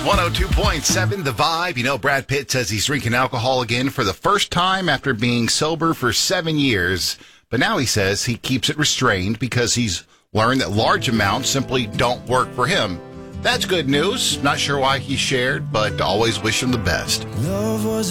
102.7 The Vibe. You know, Brad Pitt says he's drinking alcohol again for the first time after being sober for 7 years. But now he says he keeps it restrained because he's learned that large amounts simply don't work for him. That's good news. Not sure why he shared, but always wish him the best.